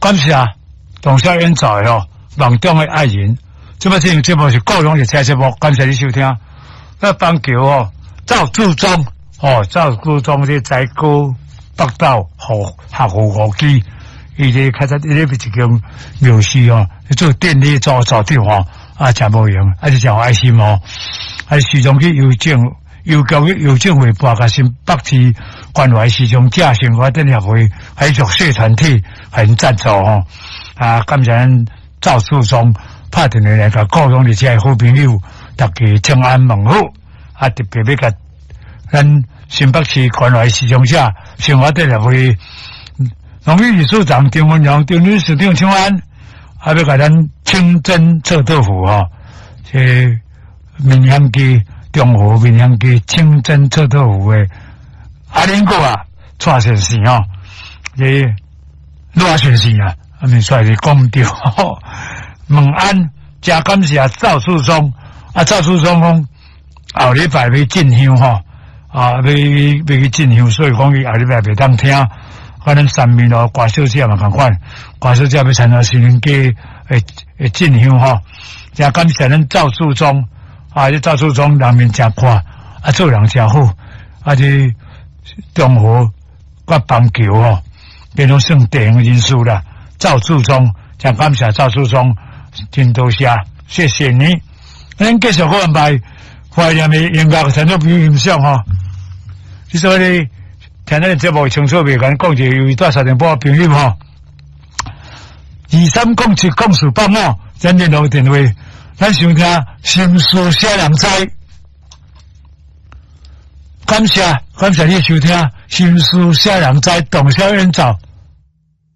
感谢董小燕在哦，梦中的爱人。这么节目是各种的节目，感谢你收听。那棒球哦，赵志忠哦，赵志忠这在高北岛学五基，伊咧开始伊咧一间庙事哦，做电力做掉哦，真无用，就真有爱心哦，时常去邮政会报个新北市关怀时常家生活等协会，还有社团体很赞助哦。感谢咱赵志忠拍电话来甲各种的这好朋友，大家平安问好。特别要甲咱新北市关怀时常者生活等协会农业理事长丁文阳丁女士丁请安，要甲咱清真臭豆腐哦，这闽香鸡中和闽香鸡清真臭豆腐的阿林哥蔡先生哦，这罗先生没出来讲唔对。问安，真感谢赵树忠赵树忠讲后礼拜要进香吼，要去进香，所以讲伊后礼拜袂当听。可能三面咯，歌小姐嘛同款，歌小姐要参加新年节会进香吼。真感谢咱赵树忠这赵树忠人面真宽做人真好这中和甲棒球吼，变成算第二人士啦。赵树忠，真感谢赵树忠。真多谢谢你。咱继续好安排怀念的音乐产作品音响吼。之所以听咱的节目清楚袂敢讲者，由于带3点半朋友吼，23070485咱联络电话，咱想听心事写人知。感谢你收听心事写人知，董小燕早。